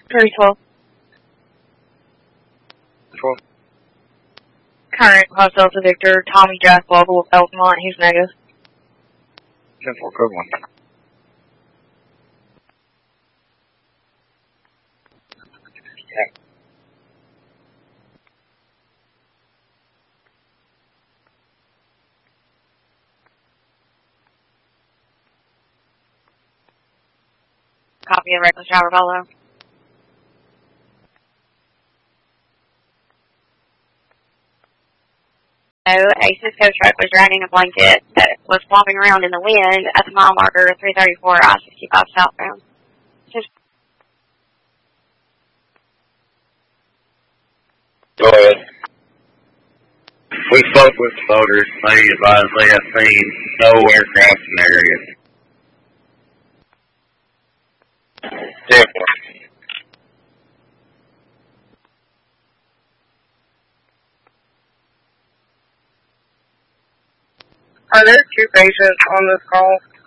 12. 12. Current House Delta Victor, Tommy Jack Global, Elkmont, he's negative. 10-4, code 1. Yeah. Copy of reckless driver follow. A Cisco truck was dragging a blanket that was flopping around in the wind at the mile marker 334 I-65 southbound. Go ahead. We spoke with the voters. They advised they have seen no aircraft in the area. 10-4. Are there 2 patients on this call?